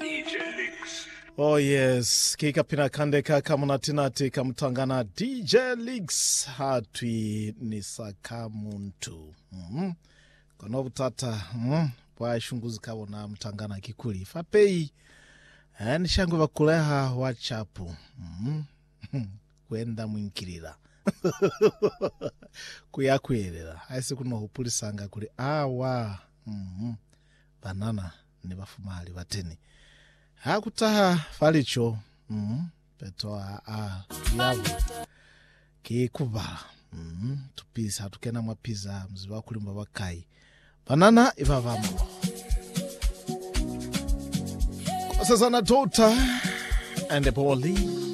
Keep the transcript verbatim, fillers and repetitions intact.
Oh yes, kika pina kande kaka munatinati kamutangana D J Leaks hatwi nisaka muntu. Mhm. Kono butata, mhm. Bwa shunguzi kabona mutangana kikuli. Fapei. Eh nishangu bakuleha WhatsApp. Mhm. Kwenda mwinkirira. Kuyakwirira. Haisi kuno hupulisanga kuli awa. Mhm. Banana ni bafumali bateni. Hakutaha falicho mm petoa a yavu kikuba mm tupisa tukena mwapiza mziba kulimba bakai banana ivavamo sasa na tota and the boli